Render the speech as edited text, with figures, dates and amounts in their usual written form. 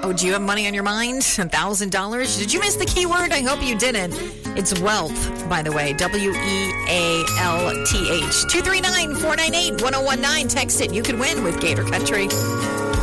Oh, do you have money on your mind? $1,000? Did you miss the keyword? I hope you didn't. It's wealth, by the way. WEALTH. 239-498-1019. Text it. You could win with Gator Country.